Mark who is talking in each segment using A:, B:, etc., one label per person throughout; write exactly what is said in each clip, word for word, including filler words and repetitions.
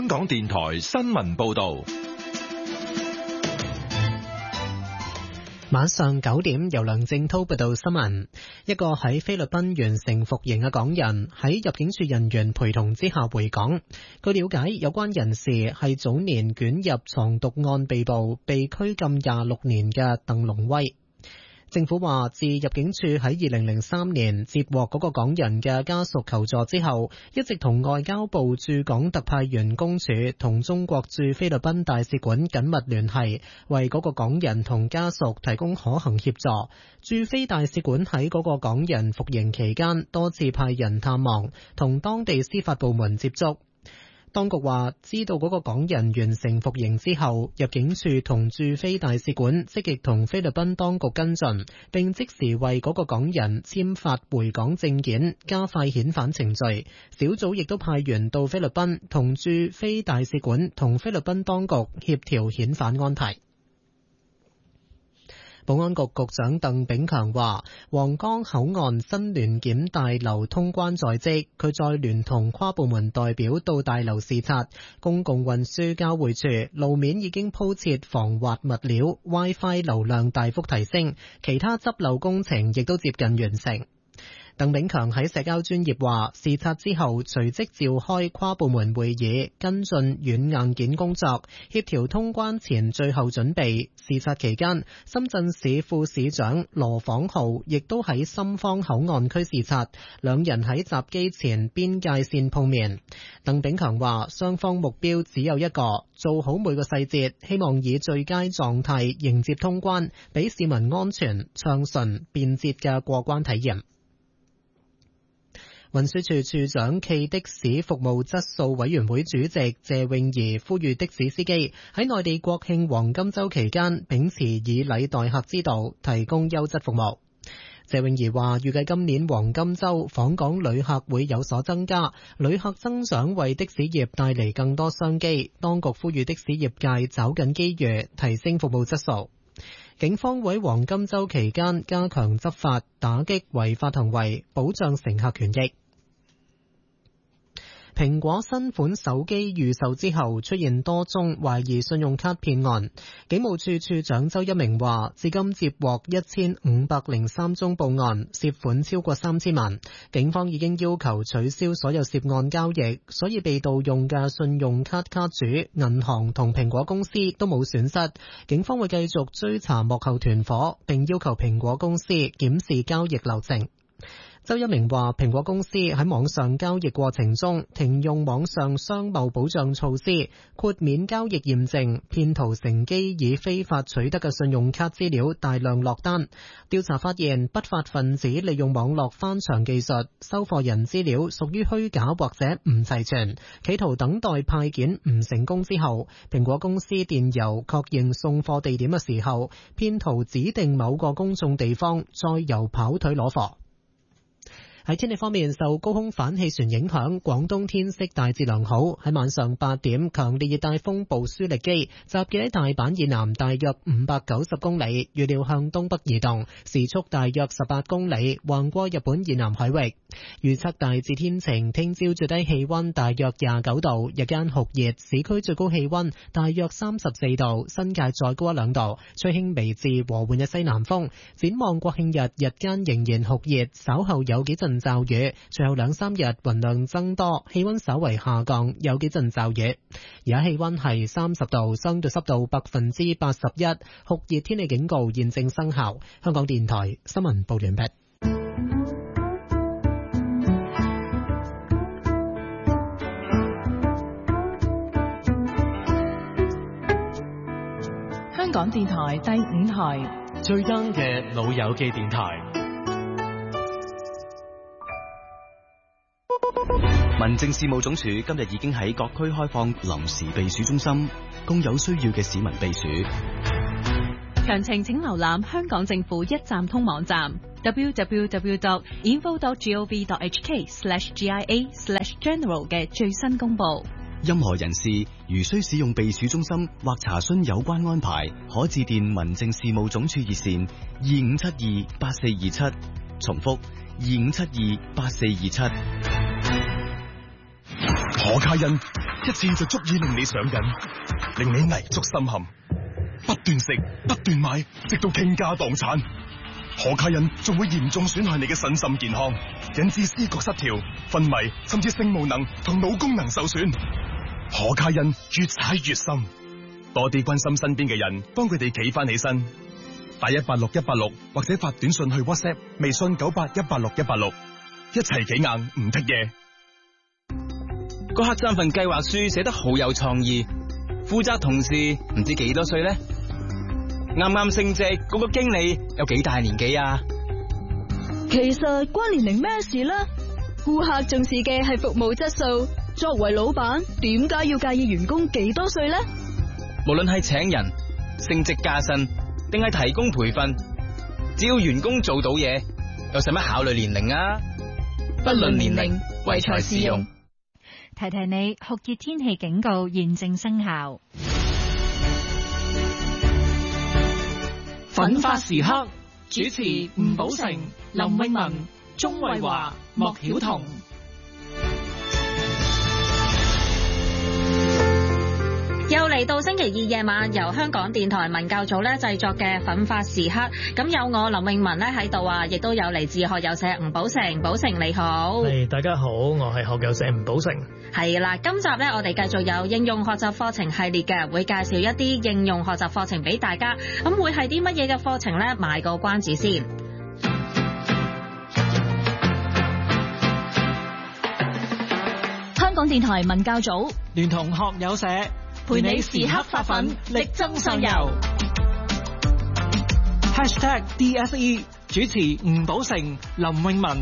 A: 香港電台新聞報道。
B: 晚上九點，由梁正濤報道新聞。一個喺菲律賓完成服刑嘅港人喺入境處人員陪同之下回港。據了解，有關人士係早年捲入藏毒案被捕、被拘禁廿六年嘅鄧龍威。政府話，自入境處喺二零零三年接獲嗰個港人嘅家屬求助之後，一直同外交部駐港特派員公署同中國駐菲律賓大使館緊密聯繫，為嗰個港人同家屬提供可行協助。駐菲大使館喺嗰個港人服刑期間，多次派人探望，同當地司法部門接觸。當局話，知道嗰個港人完成服刑之後，入境處同駐菲大使館積極同菲律賓當局跟進，並即時為嗰個港人簽發回港證件，加快遣返程序。小組亦都派員到菲律賓同駐菲大使館同菲律賓當局協調遣返安排。保安局局長鄧炳強話，皇崗口岸新聯檢大樓通關在即，佢再聯同跨部門代表到大樓視察。公共運輸交匯處路面已經鋪設防滑物料， WiFi 流量大幅提升，其他執漏工程亦都接近完成。鄧炳強喺社交專頁話，視察之後隨即召開跨部門會議，跟進軟硬件工作，協調通關前最後準備。視察期間，深圳市副市長羅訪浩亦都喺深方口岸區視察，兩人喺閘機前邊界線碰面。鄧炳強話，雙方目標只有一個，做好每個細節，希望以最佳狀態迎接通關，俾市民安全、暢順、便捷嘅過關體驗。運輸署署長暨的士服務質素委員會主席謝永儀呼籲的士司機喺內地國慶黃金週期間秉持以禮待客之道，提供優質服務。謝永儀話，預計今年黃金週訪港旅客會有所增加，旅客增長為的士業帶嚟更多商機。當局呼籲的士業界抓緊機遇，提升服務質素。警方會喺黃金週期間加強執法，打擊違法行為，保障乘客權益。蘋果新款手機預售之後出現多宗懷疑信用卡騙案，警務處處長周一鳴話，至今接獲一千五百零三宗報案，涉款超過三千萬。警方已經要求取消所有涉案交易，所以被盜用嘅信用卡卡主、銀行同蘋果公司都冇損失。警方會繼續追查幕後團夥，並要求蘋果公司檢視交易流程。周一鳴話，蘋果公司喺網上交易過程中停用網上商貿保障措施，豁免交易驗證，騙徒乘機以非法取得嘅信用卡資料大量落單。調查發現，不法分子利用網絡翻牆技術，收貨人資料屬於虛假或者唔齊全，企圖等待派件唔成功之後，蘋果公司電郵確認送貨地點嘅時候，騙徒指定某個公眾地方，再由跑腿攞貨。喺天氣方面，受高空反氣旋影響，廣東天色大致良好。喺晚上八點，強烈熱帶風暴舒力基集結喺大阪以南大約五百九十公里，預料向東北移動，時速大約十八公里，橫過日本以南海域。預測大致天晴，聽朝最低氣溫大約廿九度，日間酷熱，市區最高氣溫大約三十四度，新界再高一兩度，吹輕微至和緩嘅西南風。展望國慶日，日間仍然酷熱，稍後有幾陣驟雨，隨後兩三日雲量增多，氣溫稍為下降，有幾陣驟雨。而家氣溫係三十度，相對濕度百分之八十一，酷熱天氣警告現正生效。香港電台新聞報完畢。
C: 香港電台第五台
D: 最 young 嘅老友記電台。
E: 民政事務總署今日已經喺各區開放臨時避暑中心，供有需要嘅市民避暑。
C: 詳情請瀏覽香港政府一站通網站 double-u double-u double-u dot info dot gov dot h k slash g i a slash general 嘅最新公佈。
E: 任何人士如需使用避暑中心或查詢有關安排，可致電民政事務總署熱線二五七二八四二七，重複二五七二八四二七。
A: 可卡因
F: 一次就足以令你上癮，令你泥足深陷，不斷食不斷買，直到傾家蕩產。可卡因仲會嚴重損害你嘅身心健康，引致思覺失調、昏迷，甚至性無能同腦功能受損。可卡因越踩越深，多啲關心身邊嘅人，幫佢哋企翻起身。打一八六一八六或者發短信去 WhatsApp、微信九八一八六一八六，一齊企硬唔剔嘢。
G: 嗰黑三份計劃書寫得好有創意，負責同事唔知幾多歲呢？啱啱升職嗰個經理有幾大年紀啊？
H: 其實關年齡咩事呢？顧客重視嘅係服務質素，作為老闆點解要介意員工幾多歲呢？
G: 無論係請人、升職加薪定係提供培訓，只要員工做到嘢，又使乜考慮年齡啊？不論年齡，唯才是用。
C: 提提你，酷熱天氣警告現正生效。
D: 奮發時刻主持吳寶成、林詠雯、鍾慧華、莫曉彤。
I: 又嚟到星期二夜晚，由香港電台文教組咧製作嘅奮發時刻，咁有我林詠雯咧喺度啊，亦都有嚟自學友社吳寶成。寶成你好。
J: 係，大家好，我係學友社吳寶成。
I: 係啦，今集咧我哋繼續有應用學習課程系列嘅，會介紹一啲應用學習課程俾大家。咁會係啲乜嘢嘅課程咧？賣個關子先。
H: 香港電台文教組
D: 聯同學友社
H: 陪你時刻發奮，力爭上游。
D: #D S E 主持吳寶成、林詠雯。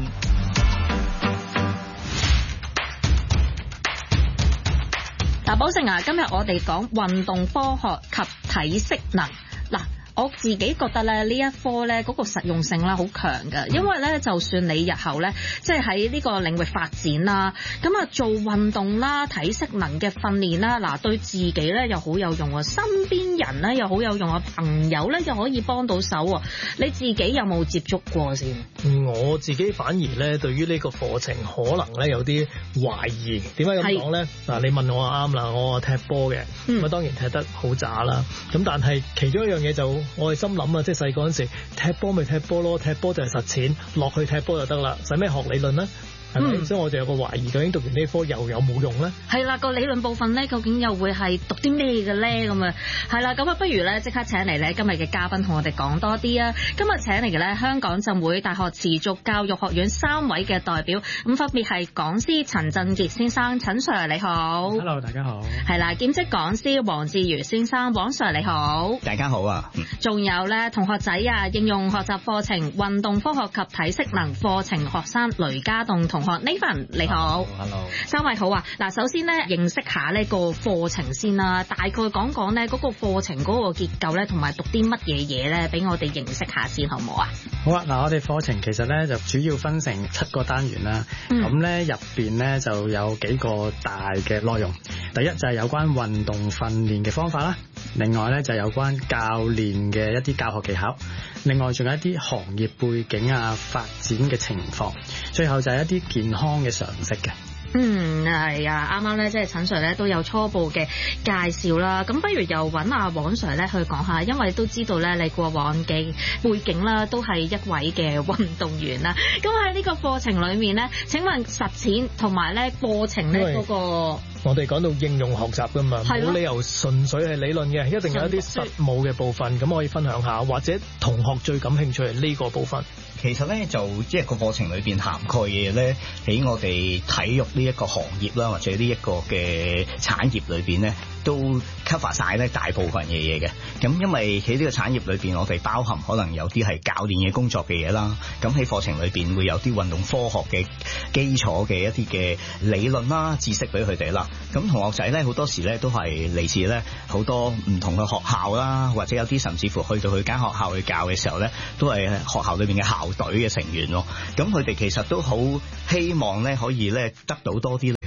I: 嗱，寶成啊，今日我哋講運動科學及體適能。嗱，我自己覺得咧呢一科咧嗰個實用性咧好強嘅，因為咧就算你日後咧即係喺呢個領域發展啦，咁啊做運動啦、體適能嘅訓練啦，嗱對自己咧又好有用啊，身邊人咧又好有用啊，朋友咧又可以幫到手啊。你自己有冇接觸過先？
J: 我自己反而咧對於呢個課程可能咧有啲懷疑。點解咁講咧？嗱，你問我啱啦，我踢波嘅，咁、嗯、啊當然踢得好渣啦。咁但係其中一樣嘢就我係心諗啊，即係細個嗰陣時踢波咪踢波咯，踢波就係實踐，落去踢波就得啦，使咩學理論呢？係咪、嗯？所以我就有個懷疑，究竟讀完呢科又有冇用咧？
I: 係啦，個理論部分咧，究竟又會係讀啲咩嘅咧？咁啊，係啦，咁啊，不如咧即刻請嚟咧今日嘅嘉賓同我哋講多啲啊！今日請嚟嘅咧，香港浸會大學持續教育學院三位嘅代表，咁分別係講師陳振傑先生，陳 Sir 你好。
K: Hello， 大家好。係
I: 啦，兼職講師黃志瑜先生，黃 Sir 你好。
K: 大家好啊。
I: 仲、嗯、有咧同學仔啊，應用學習課程運動科學及體適能課程學生雷家棟同學 Nathan 你好。
K: Hello。
I: 三位好啊。嗱，首先咧認識下呢個課程先啦，大概講講咧嗰個課程嗰個結構咧，同埋讀啲乜嘢嘢咧，俾我哋認識下先，好唔好啊？
K: 好啊。嗱，我哋課程其實咧就主要分成七個單元啦。咁咧入邊咧就有幾個大嘅內容。第一就係有關運動訓練嘅方法啦，另外咧就有關教練嘅一啲教學技巧，另外仲有一啲行業背景啊、發展嘅情況，最後就係一啲健康嘅常識嘅。
I: 嗯，係啊，啱啱咧，即係陳 Sir 咧都有初步嘅介紹啦。咁不如又揾阿黃 Sir 咧去講下，因為都知道咧你過往嘅背景啦，都係一位嘅運動員啦。咁喺呢個課程裏面咧，請問實踐同埋咧課程咧嗰個，
J: 我哋講到應用學習噶嘛，冇理由純粹係理論嘅，一定有一啲實務嘅部分。咁可以分享下，或者同學最感興趣係呢個部分。
K: 其實咧就即係個課程裏邊涵蓋嘅嘢咧，喺我哋體育呢一個行業啦，或者呢一個嘅產業裏邊咧，都 cover 晒咧大部分嘅嘢嘅。咁因為喺呢個產業裏邊，我哋包含可能有啲係教練嘅工作嘅嘢啦。咁喺課程裏邊會有啲運動科學嘅基礎嘅一啲嘅理論啦、知識俾佢哋啦。咁同學仔咧好多時咧都係嚟自咧好多唔同嘅學校啦，或者有啲甚至乎去到佢間學校去教嘅時候咧，都係學校裏邊嘅校隊嘅成員咯。咁佢哋其實都好希望咧可以咧得到多啲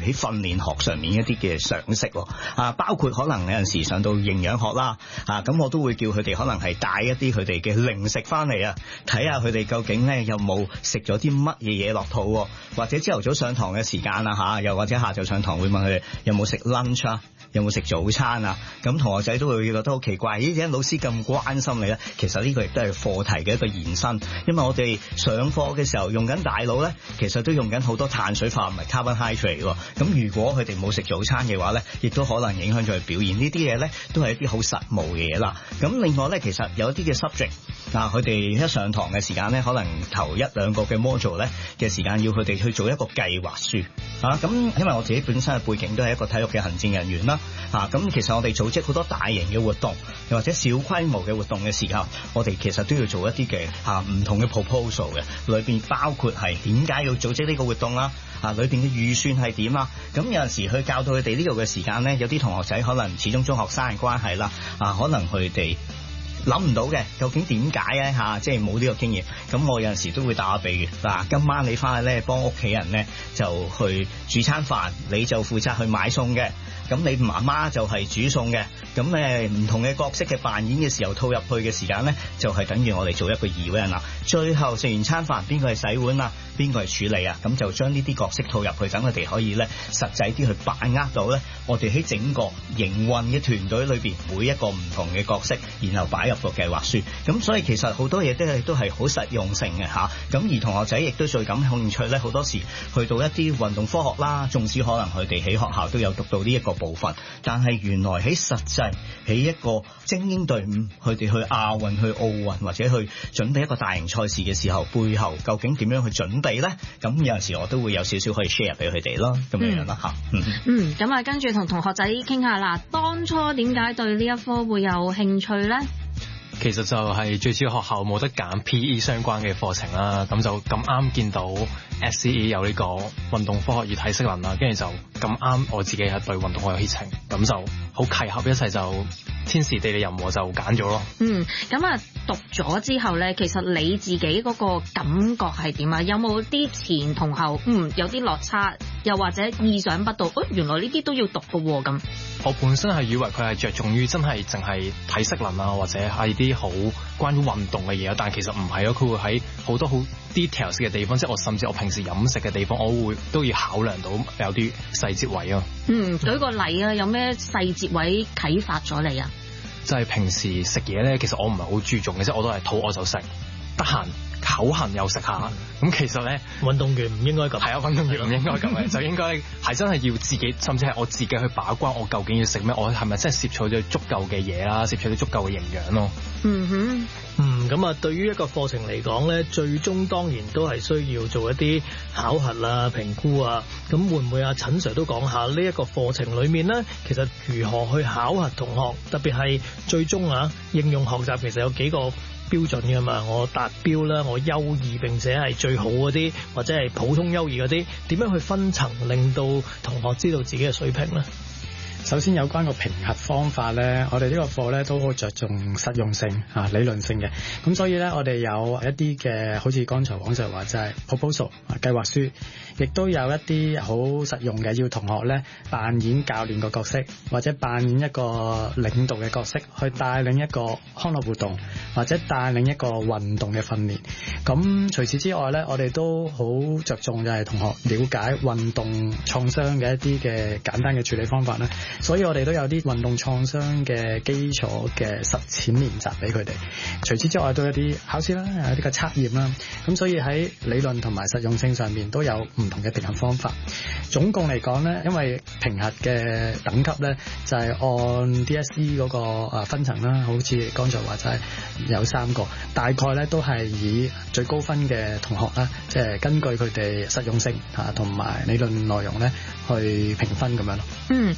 K: 喺訓練學上面一啲嘅常識啊，包括可能有陣時上到營養學啦，啊咁我都會叫佢哋可能係帶一啲佢哋嘅零食翻嚟啊，睇下佢哋究竟咧有冇食咗啲乜嘢嘢落肚，或者朝頭早上堂嘅時間啊嚇，又或者下晝上堂會問佢哋有冇食 lunch 啊，有冇食早餐啊？咁同學仔都會覺得好奇怪，咦點解老師咁關心你咧？其實呢個亦都係課題嘅一個延伸，因為我哋上課嘅時候用緊大腦咧，其實都用緊好多碳水化合物 carbohydrate 喎。咁如果佢哋冇食早餐嘅話咧，亦都可能影響咗佢表現。呢啲嘢咧都係一啲好實務嘅嘢啦。咁另外咧，其實有一啲嘅 subject 嗱，佢哋一上堂嘅時間咧，可能頭一兩個嘅 module 咧嘅時間要佢哋去做一個計劃書啊。咁因為我自己本身嘅背景都係一個體育嘅行政人員啦，啊咁其實我哋組織好多大型嘅活動，又或者小規模嘅活動嘅時候，我哋其實都要做一啲嘅啊唔同嘅 proposal 嘅，裏邊包括係點解要組織呢個活動啦，啊裏邊嘅預算係點啊。咁有陣時去教到佢哋呢度嘅時間咧，有啲同學仔可能始終中學生嘅關係啦，啊可能佢哋諗唔到嘅，究竟點解咧嚇？即係冇呢個經驗。咁我有陣時都會打個比喻嗱，今晚你翻去咧幫屋企人咧就去煮餐飯，你就負責去買餸嘅。咁你媽媽就係煮餸嘅，咁誒唔同嘅角色嘅扮演嘅時候套入去嘅時間咧，就係等於我哋做一個二個人啦。最後食完餐飯，邊個係洗碗啊？邊個係處理啊？咁就將呢啲角色套入去，等佢哋可以咧實際啲去把握到咧，我哋喺整個營運嘅團隊裏邊每一個唔同嘅角色，然後擺入個計劃書。咁所以其實好多嘢都係都係好實用性嘅嚇。咁而同學仔亦都最感興趣咧，好多時去到一啲運動科學啦，縱使可能佢哋喺學校都有讀到呢一個部分，但係原來喺實際喺一個精英隊伍，佢哋去亞運、去奧運或者去準備一個大型賽事嘅時候，背後究竟點樣去準備咧？咁有陣時我都會有少少可以 share 俾佢哋咯，咁樣樣啦嚇。嗯，
I: 嗯，咁啊，跟住同同學仔傾下啦。當初點解對呢一科會有興趣咧？
L: 其實就係最主要學校冇得揀 P E 相關嘅課程啦，咁就咁啱見到 S C E 有呢個運動科學與體適能啦，跟住就咁啱我自己係對運動好有熱情，咁就好契合一齊，就天時地利人和就揀咗咯。嗯，咁啊讀咗之後咧，其實你自己嗰個感覺係點啊？有冇啲前同後嗯有啲落差，又或者意想不到，哦原來呢啲都要讀嘅喎咁？我本身係以為佢係着重於真係淨係體適能啊，或者係啲好關於運動嘅嘢，但其實唔係咯，佢會喺好多好 details 嘅地方，即係我甚至我平時飲食嘅地方，我會都要考量到有啲細節位啊。嗯，舉個例啊，有咩細節位啟發咗你啊？就係平時食嘢咧，其實我唔係好注重嘅，即係我都係肚餓就食，得閒口痕又食下。咁其實咧，運動員唔應該咁。係啊，運動員唔應該咁嘅，就應該係真係要自己，甚至係我自己去把關，我究竟要食咩？我係咪真係攝取咗足夠嘅嘢啦？攝取咗足夠嘅營養咯。嗯哼。嗯，咁啊，對於一個課程嚟講咧，最終當然都係需要做一啲考核啊、評估啊。咁會唔會阿陳 Sir 都講下呢一個課程裏面咧，其實如何去考核同學，特別係最終啊應用學習，其實有幾個標準㗎嘛？我達標啦，我優異並且係最好嗰啲，或者係普通優異嗰啲，點樣去分層，令到同學知道自己嘅水平咧？
M: 首先有關個評核方法咧，我哋呢個課咧都好着重實用性啊、理論性嘅，咁所以咧我哋有一啲嘅，好似剛才黃 Sir 話就係 proposal 啊計劃書，亦都有一啲好實用嘅，要同學咧扮演教練個角色，或者扮演一個領導嘅角色，去帶領一個康樂活動，或者帶領一個運動嘅訓練。咁除此之外咧，我哋都好着重就係同學了解運動創傷嘅一啲嘅簡單嘅處理方法啦。所以我哋都有啲運動創傷嘅基礎嘅實踐練習俾佢哋。除此之外，都有啲考試啦，有啲嘅測驗啦。咁所以喺理論同埋實用性上面都有唔同嘅評核方法。總共嚟講咧，因為評核嘅等級咧就係按 D S E 嗰個誒分層啦，好似剛才話就係有三個，大概咧都係以最高分嘅同學啦，即係根據佢哋實用性嚇同埋理論內容咧去評分咁樣咯。嗯，當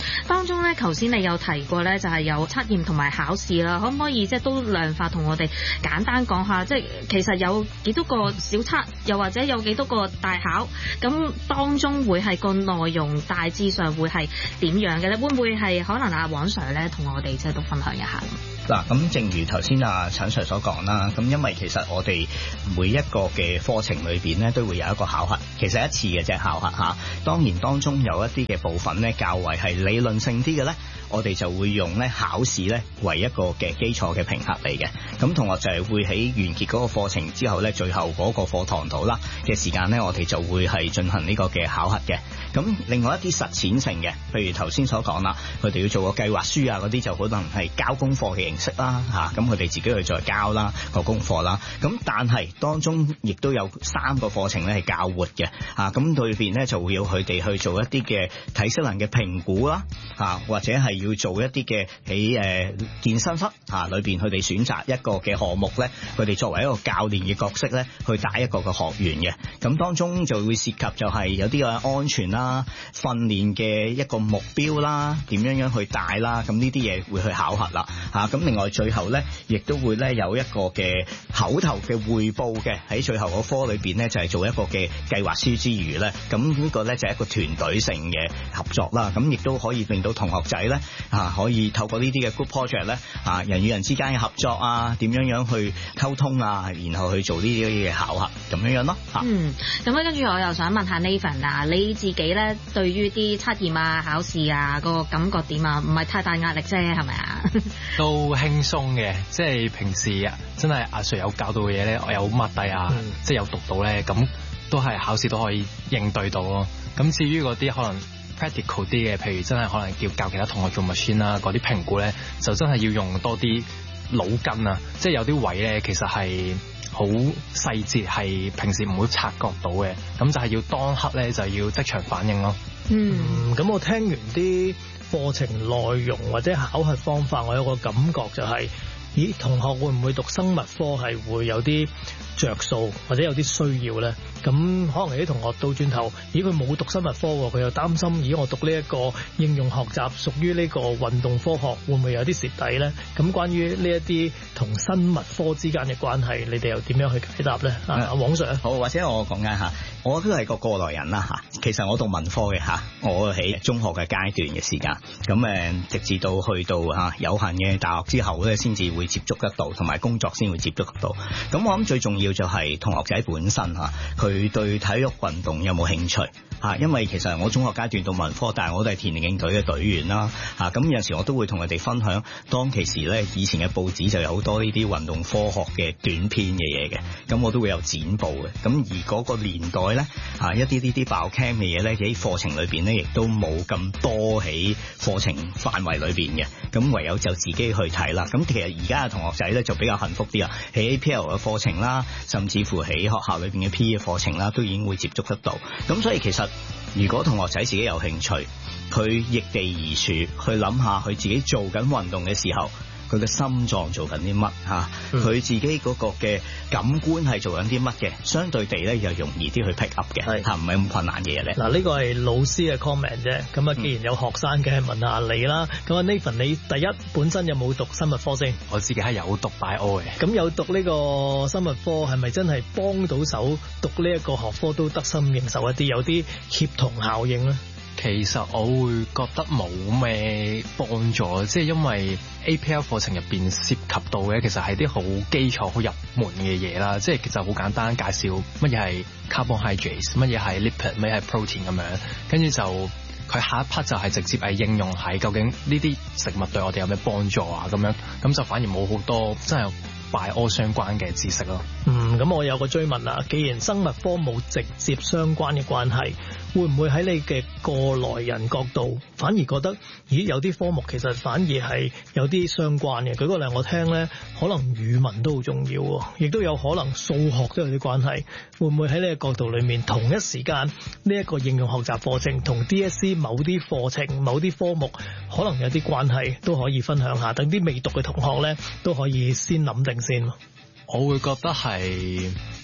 I: 中咧，頭先你有提過咧，就係有測驗同埋考試啦，可唔可以即係都量化同我哋簡單講下，即係其實有幾多個小測，又或者有幾多個大考，咁當中會係個內容大致上會係點樣嘅咧？會唔會係可能阿黃 Sir 咧同我哋即係都分享一下？
K: 嗱，咁正如頭先阿陳 Sir 所講啦，咁因為其實我哋每一個嘅課程裏邊咧，都會有一個考核，其實一次嘅啫考核嚇。當然當中有一啲嘅部分咧，較為係理論性啲嘅咧，我哋就會用咧考試咧為一個嘅基礎嘅評核嚟嘅。咁同學就係會喺完結嗰個課程之後咧，最後嗰個課堂度啦嘅時間咧，我哋就會係進行呢個嘅考核嘅。咁另外一啲實踐性嘅，譬如頭先所講啦，佢哋要做個計劃書啊嗰啲，就可能係交功課嘅形式啦嚇，咁佢哋自己去再交啦個功課啦。咁但係當中亦都有三個課程咧係較活嘅嚇，咁裏邊咧就會要佢哋去做一啲嘅體適能嘅評估啦嚇，或者係要做一啲嘅喺誒健身室嚇裏邊，佢哋選擇一個嘅項目咧，佢哋作為一個教練嘅角色咧，去帶一個嘅學員嘅。咁當中就會涉及就係有啲嘅安全啦、訓練嘅一個目標啦、點樣樣去帶啦，咁呢啲嘢會去考核啦嚇。咁另外最後咧，亦都會咧有一個嘅口頭嘅彙報嘅，喺最後嗰科裏邊咧就係做一個嘅計劃書之餘咧，咁呢個咧就係一個團隊性嘅合作啦。咁亦都可以令到同學仔咧啊可以透過呢啲嘅 group project 咧啊人與人之間嘅合作啊，點樣樣去溝通啊，然後去做呢啲嘅考核咁樣樣咯嚇。嗯，
I: 咁咧跟住我又想問下 Nathan 啊，你自己咧對於啲測驗啊、考試啊個感覺點啊？唔係太大壓力啫，係咪啊？
L: 都輕鬆嘅，即係平時啊，真係阿 Sir 有教到嘅嘢咧，我有抹低啊，嗯、即係有讀到咧，咁都係考試都可以應對到咯。咁至於嗰啲可能 practical 啲嘅，譬如真係可能叫教其他同學做 machine 啦，嗰啲評估咧，就真係要用多啲腦筋啊，即係有啲位咧，其實係好細節，係平時唔會察覺到嘅，咁就係要當刻咧就要即場反應咯。
J: 嗯，咁我聽完啲課程內容或者考核方法，我有個感覺就係、是，咦，同學會唔會讀生物科係會有啲着數或者有啲需要咧？咁可能有啲同學到轉頭，咦，佢冇讀生物科，佢又擔心，咦，我讀呢一個應用學習屬於呢個運動科學，會唔會有啲蝕底咧？咁關於呢一啲同生物科之間嘅關係，你哋又點樣去解答咧？啊、嗯，黃 Sir，
K: 好，或者我講緊下，我都係個過來人啦嚇。其實我讀文科嘅嚇，我喺中學嘅階段嘅時間，咁誒直至到去到嚇有限嘅大學之後咧，先至會接觸得到，同埋工作先會接觸得到。咁我諗最重要就係同學仔本身嚇，佢對體育運動有冇興趣嚇？因為其實我中學階段讀文科，但係我都係田徑隊嘅隊員啦嚇。咁有陣時我都會同佢哋分享，當其時咧以前嘅報紙就有好多呢啲運動科學嘅短篇嘅嘢嘅，咁我都會有剪報嘅。咁而嗰個年代咧嚇，一啲呢啲 biochem 嘅嘢咧喺課程裏邊咧，亦都冇咁多喺課程範圍裏邊嘅，咁唯有就自己去睇啦。咁其實而家嘅同學仔咧就比較幸福啲啊，喺 A P L 嘅課程啦，甚至乎喺學校裏邊嘅 P E 嘅課程啦，都已經會接觸得到。咁所以其實如果同學仔自己有興趣，佢易地而處去諗下佢自己做緊運動嘅時候，佢嘅心臟做緊啲乜嚇，佢自己嗰個嘅感官係做緊啲乜嘅，相對地咧又容易啲去 pick up 嘅嚇，唔係咁困難嘅嘢咧。
J: 嗱，呢個係老師嘅 comment 啫。咁啊，既然有學生嘅，問下你啦。咁啊 Nathan，你第一本身有冇讀生物科先？
L: 我自己係有讀 bio 嘅。咁
J: 有讀呢個生物科係咪真係幫到手讀呢一個學科都得心應手一啲，有啲協同效應咧？
L: 其實我會覺得冇咩幫助，即係因為 A P L 課程入邊涉及到嘅其實係啲好基礎、好入門嘅嘢啦，即係其實好簡單介紹乜嘢係 carbohydrates， 乜嘢係 lipid， 乜嘢係 protein 咁樣，跟住就佢下一 part 就係直接係應用喺究竟呢啲食物對我哋有咩幫助啊咁樣，咁就反而冇好多真係bio相關嘅知識咯。
J: 嗯，咁我有個追問啦，既然生物科冇直接相關嘅關係，會唔會喺你嘅過來人角度，反而覺得，咦，有啲科目其實反而係有啲相關嘅？舉個例我聽咧，可能語文都好重要，亦都有可能數學都有啲關係。會唔會喺你嘅角度裏面，同一時間呢一個應用學習課程同 D S C 某啲課程、某啲科目可能有啲關係，都可以分享下，等啲未讀嘅同學咧都可以先諗定先。
L: 我會覺得係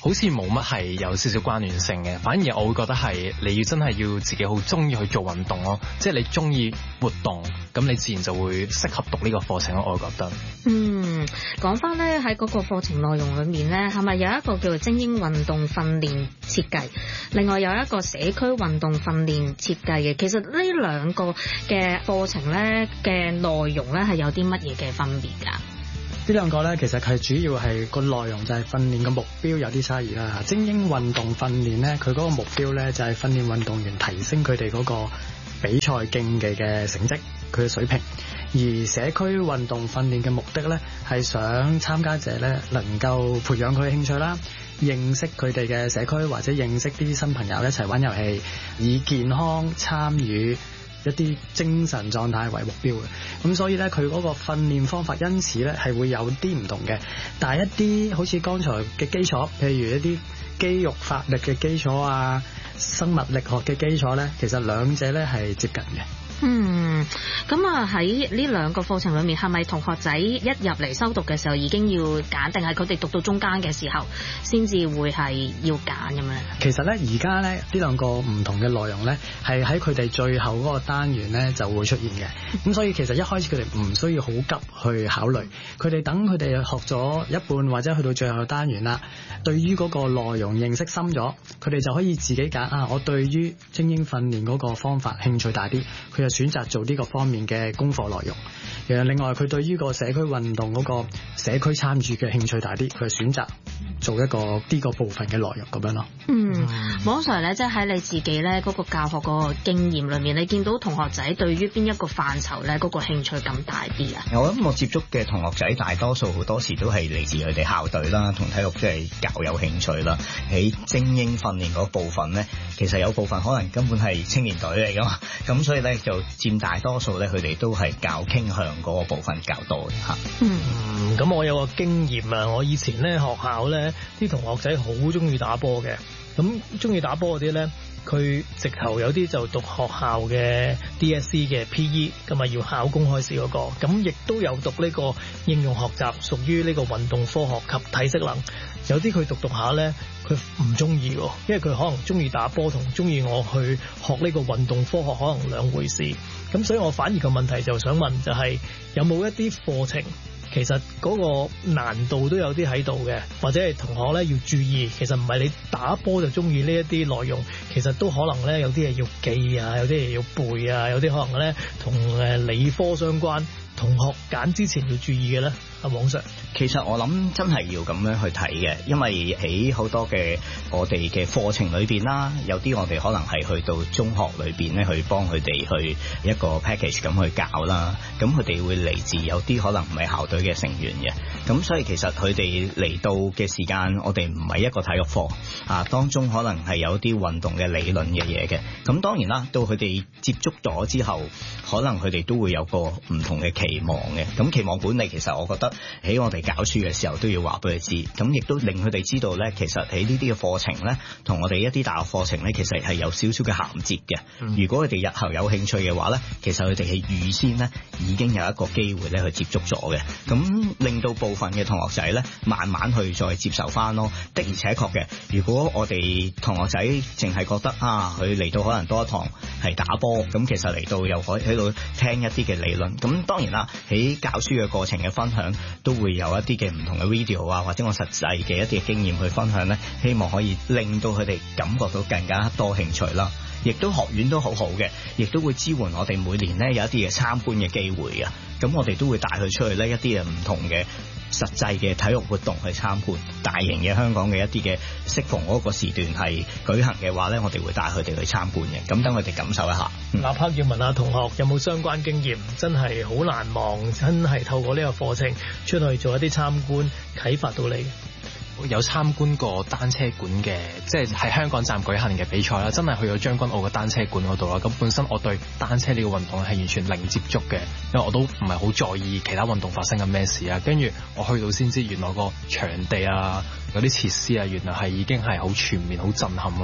L: 好似冇乜係有少少關聯性嘅，反而我會覺得係你要真係要自己好中意去做運動咯，即係你中意活動，咁你自然就會適合讀呢個課程咯，我覺得。
I: 嗯，講翻咧喺嗰個課程內容裏面咧，係咪有一個叫做精英運動訓練設計，另外有一個社區運動訓練設計嘅？其實呢兩個嘅課程咧嘅內容咧係有啲乜嘢嘅分別㗎？
M: 呢兩個咧，其實係主要係個內容就係訓練嘅目標有啲差異啦。精英運動訓練咧，佢嗰個目標咧就係訓練運動員提升佢哋嗰個比賽競技嘅成績，佢嘅水平。而社區運動訓練嘅目的咧，係想參加者咧能夠培養佢嘅興趣啦，認識佢哋嘅社區或者認識啲新朋友一齊玩遊戲，以健康參與一啲精神狀態為目標嘅。咁所以咧，佢嗰個訓練方法因此咧係會有啲唔同嘅。但係一啲好似剛才嘅基礎，譬如一啲肌肉發力嘅基礎啊，生物力學嘅基礎咧，其實兩者咧係接近嘅。
I: 嗯，咁啊喺呢兩個課程裏面，係咪同學仔一入嚟修讀嘅時候已經要揀，定係佢哋讀到中間嘅時候先至會係要揀咁樣？
M: 其實咧，而家咧呢兩個唔同嘅內容咧，係喺佢哋最後嗰個單元咧就會出現嘅。咁所以其實一開始佢哋唔需要好急去考慮，佢哋等佢哋學咗一半或者去到最後單元啦，對於嗰個內容認識深咗，佢哋就可以自己揀啊！我對於精英訓練嗰個方法興趣大啲，佢就選擇做呢個方面嘅功課內容。然後另外佢對於個社區運動嗰個社區參與嘅興趣大啲，佢就選擇做一個呢個部分嘅內容咁樣咯。
I: 嗯，網上咧，即係喺你自己咧嗰個教學嗰個經驗裏面，你見到同學仔對於邊一個範疇咧嗰個興趣咁大啲啊？
K: 我諗我接觸嘅同學仔大多數好多時都係嚟自佢哋校隊啦，同體育即係較有興趣啦。喺精英訓練嗰部分咧，其實有部分可能根本係青年隊嚟噶嘛，咁所以咧就佔大多數咧，佢哋都係較傾向嗰個部分較多嘅嚇。
J: 嗯，咁我有個經驗啊，我以前咧學校咧啲同學仔好中意打波嘅，咁中意打波嗰啲咧，佢直頭有啲就讀學校嘅 D S E 嘅 P E， 咁啊要考公開試嗰個，咁亦都有讀呢個應用學習，屬於呢個運動科學及體適能。有啲佢讀讀下咧，佢唔中意喎，因為佢可能中意打波同中意我去學呢個運動科學可能兩回事。咁所以我反而個問題就想問，就係有冇一啲課程其實嗰個難度都有啲喺度嘅，或者係同學咧要注意，其實唔係你打波就中意呢一啲內容，其實都可能咧有啲嘢要記啊，有啲嘢要背啊，有啲可能咧同誒理科相關，同學揀之前要注意嘅咧。阿網上
K: 其實我諗真係要咁樣去睇嘅，因為喺好多嘅我哋嘅課程裏邊啦，有啲我哋可能係去到中學裏邊咧，去幫佢哋去一個 package 咁去教啦。咁佢哋會嚟自有啲可能唔係校隊嘅成員嘅，咁所以其實佢哋嚟到嘅時間，我哋唔係一個體育課啊，當中可能係有啲運動嘅理論嘅嘢嘅。咁當然啦，到佢哋接觸咗之後，可能佢哋都會有個唔同嘅期望嘅。咁期望管理其實我覺得喺我哋教書嘅時候都要話俾佢知，咁亦都令佢哋知道咧，其實喺呢啲嘅課程咧，同我哋一啲大學課程咧，其實係有少少嘅銜接嘅。嗯、如果佢哋日後有興趣嘅話咧，其實佢哋係預先咧已經有一個機會咧去接觸咗嘅，咁令到部分嘅同學仔咧慢慢去再接受翻咯。的而且確嘅，如果我哋同學仔淨係覺得啊，佢嚟到可能多一堂係打波，咁其實嚟到又可以喺度聽一啲嘅理論，咁當然啦，喺教書嘅過程嘅分享都會有一啲嘅唔同嘅 video 啊，或者我實際嘅一啲嘅經驗去分享咧，希望可以令到佢哋感覺到更加多興趣啦。亦都學院都好好嘅，亦都會支援我哋每年咧有一啲嘅參觀嘅機會啊。咁我哋都會帶佢出去呢一啲嘅唔同嘅實際嘅體育活動去參觀，大型嘅香港嘅一啲嘅適逢嗰個時段係舉行嘅話咧，我哋會帶佢哋去參觀嘅，咁等佢哋感受一下。
J: 立刻要問下同學有冇相關經驗，真係好難忘，真係透過呢個課程出去做一啲參觀，啟發到你。
L: 有參觀過單車館嘅，即係喺香港站舉行嘅比賽啦，真係去咗將軍澳嘅單車館嗰度啦。咁本身我對單車呢個運動係完全零接觸嘅，因為我都唔係好在意其他運動發生緊咩事啊。跟住我去到先知，原來個場地啊、嗰啲設施啊，原來係已經係好全面、好震撼咯。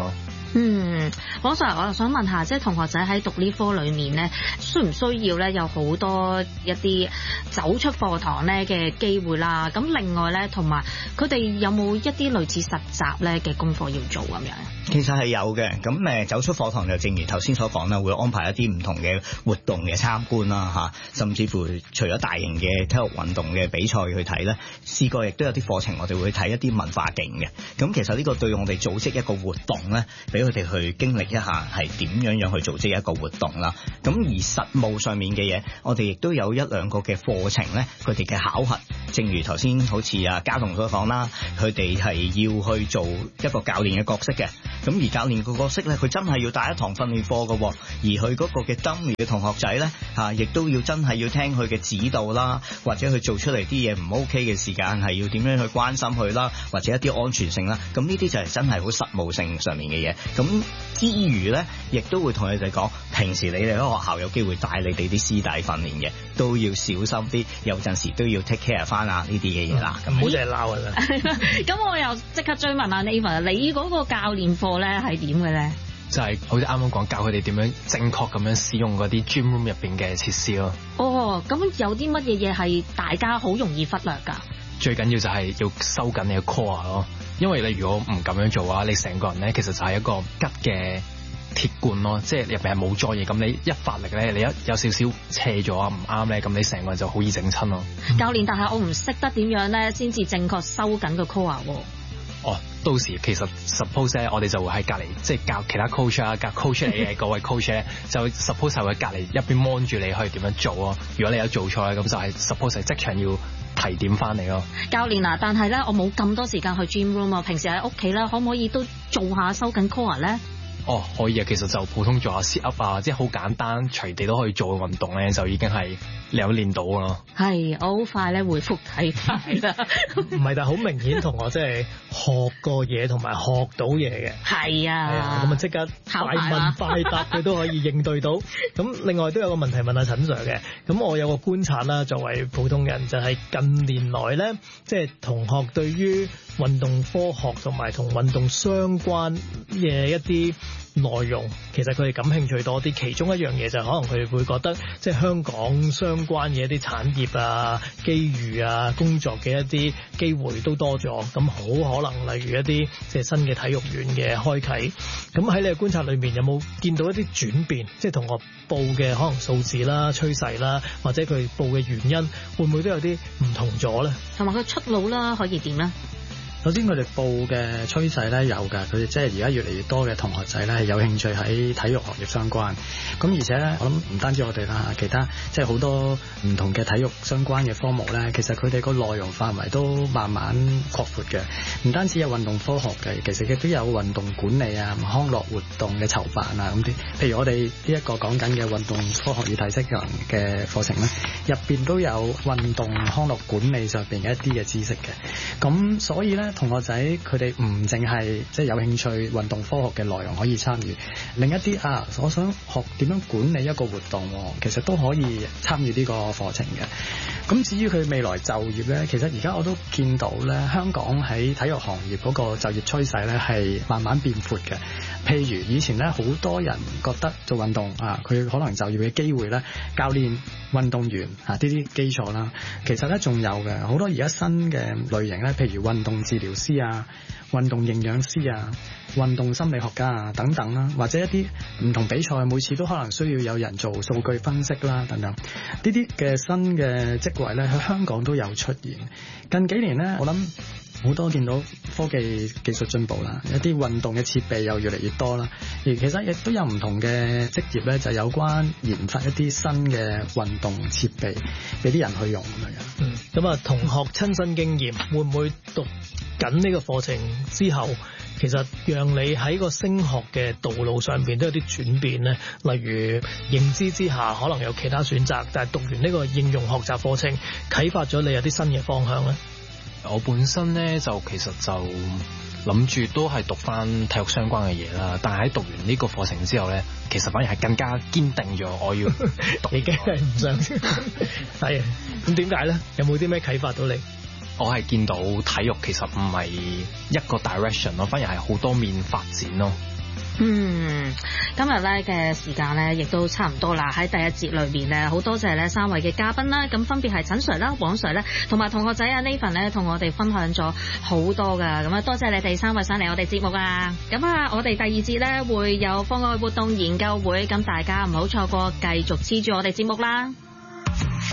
I: 嗯，黃 Sir，我又想問下，即係同學仔喺讀呢科裏面咧，需唔需要咧有好多一啲走出課堂咧嘅機會啦？咁另外咧，同埋佢哋有冇一啲類似實習咧嘅功課要做咁樣？
K: 其實係有嘅，咁誒走出課堂就正如頭先所講啦，會安排一啲唔同嘅活動嘅參觀啦嚇，甚至乎除咗大型嘅體育運動嘅比賽去睇咧，試過亦都有啲課程我哋會睇一啲文化景嘅。咁其實呢個對我哋組織一個活動咧，俾佢哋去經歷一下係點樣樣去組織一個活動啦。咁而實務上面嘅嘢，我哋亦都有一兩個嘅課程咧，佢哋嘅考核，正如頭先好似啊嘉彤所講啦，佢哋係要去做一個教練嘅角色嘅。咁而教練個角色咧，佢真係要帶一堂訓練課嘅，而佢嗰個嘅 dummy 嘅同學仔咧，嚇亦都要真係要聽佢嘅指導啦，或者佢做出嚟啲嘢唔 OK 嘅時間係要點樣去關心佢啦，或者一啲安全性啦。咁呢啲就係真係好實務性上面嘅嘢。咁之餘咧，亦都會同你哋講，平時你哋喺學校有機會帶你哋啲師弟訓練嘅，都要小心啲，有陣時都要 take care 翻啊呢啲嘅嘢啦。
J: 咁唔好淨係鬧㗎啦。
I: 咁我又即刻追問下 Nathan，你嗰個教練課咧係點嘅咧？
L: 就係好似啱啱講，教佢哋點樣正確咁樣使用嗰啲 gym room 入邊嘅設施咯。
I: 哦，咁有啲乜嘢嘢係大家好容易忽略㗎？
L: 最緊要就係要收緊你嘅 core 咯，因為你如果唔咁樣做嘅話，你成個人咧其實就係一個吉嘅鐵罐咯，即係入邊係冇咗嘢，咁你一發力咧，你一有少少斜咗啊唔啱咧，咁你成個人就好易整親咯。
I: 教練，但係我唔識得點樣咧，先至正確收緊個 core 喎。
L: 哦，到時其實 suppose 咧，我哋就會喺隔離，即係教其他 coach 啊，教 coach 嚟嘅嗰位 coach 咧，就 suppose 係會隔離一邊 mon 住你可以點樣做咯。如果你有做錯咧，咁就係 suppose 係即場要提點翻你咯。
I: 教練啊，但係咧我冇咁多時間去 gym room 啊，平時喺屋企咧，可唔可以都做下收緊 core 咧？
L: 哦，可以啊，其實就普通做下 sit up 啊，即係好簡單，隨地都可以做嘅運動咧，就已經係你有練到㗎咯。
I: 係，我好快咧回覆睇翻啦。
J: 唔係，但係好明顯同我即係學過嘢同埋學到嘢嘅。
I: 係啊，
J: 咁啊即刻快問快答，佢都可以應對到。咁另外都有個問題問阿陳 Sir 嘅。咁我有個觀察啦，作為普通人就係、是、近年來咧，即係同學對於運動科學同埋同運動相關嘅一啲內容，其實佢哋感興趣多啲。其中一樣嘢就係可能佢哋會覺得，即係香港相關嘅一啲產業啊、機遇啊、工作嘅一啲機會都多咗。咁好可能例如一啲即係新嘅體育園嘅開啓。咁喺你嘅觀察裏面，有冇見到一啲轉變？即係同學報嘅可能數字啦、趨勢啦，或者佢報嘅原因，會唔會都有啲唔同咗咧？
I: 同埋佢出路啦，可以點咧？
M: 首先佢哋報嘅趨勢咧有㗎，佢哋即係而家越嚟越多嘅同學仔咧係有興趣喺體育行業相關。咁而且咧，我諗唔單止我哋啦，其他即係好多唔同嘅體育相關嘅科目咧，其實佢哋個內容範圍都慢慢擴闊嘅。唔單止有運動科學嘅，其實亦都有運動管理啊、康樂活動嘅籌辦啊咁啲。譬如我哋呢一個講緊嘅運動科學與體適能嘅課程咧，入邊都有運動康樂管理上邊嘅一啲嘅知識嘅。咁所以咧，同學仔佢哋唔淨係即係有興趣運動科學嘅內容可以參與，另一啲啊，我想學點樣管理一個活動，其實都可以參與呢個課程嘅。咁至於佢未來就業咧，其實而家我都見到咧，香港喺體育行業嗰個就業趨勢咧係慢慢變闊嘅。譬如以前咧，好多人覺得做運動啊，佢可能就業嘅機會咧，教練、運動員啊呢啲基礎啦，其實咧仲有嘅好多而家新嘅類型咧，譬如運動治療師啊、運動營養師啊、運動心理學家啊等等啦，或者一啲唔同比賽每次都可能需要有人做數據分析啦等等，呢啲嘅新嘅職位咧喺香港都有出現。近幾年咧，我諗好多見到科技技術進步啦，一啲運動嘅設備又越嚟越多啦，而其實亦都有唔同嘅職業咧，就有關研發一啲新嘅運動設備俾啲人去用咁樣。
J: 嗯，咁啊，同學親身經驗會唔會讀緊呢個課程之後，其實讓你喺個升學嘅道路上邊都有啲轉變咧？例如認知之下可能有其他選擇，但係讀完呢個應用學習課程，啟發咗你有啲新嘅方向咧？
L: 我本身咧就其實就諗住都係讀翻體育相關嘅嘢啦，但係喺讀完呢個課程之後咧，其實反而係更加堅定咗我要讀。
J: 已經係唔想係啊？咁點解咧？有冇啲咩啟發到你？
L: 我係見到體育其實唔係一個 direction 咯，反而係好多面發展咯。
I: 嗯，今日咧嘅時間咧亦都差唔多啦。喺第一節裏面咧，好多謝咧三位嘅嘉賓啦。咁分別係陳 Sir 啦、黃 Sir 咧，同埋同學仔啊 Nathan 咧，同我哋分享咗好多噶。咁啊，多謝你哋三位上嚟我哋節目啊。咁啊，我哋第二節咧會有課外活動研究會，咁大家唔好錯過，繼續黐住我哋節目啦。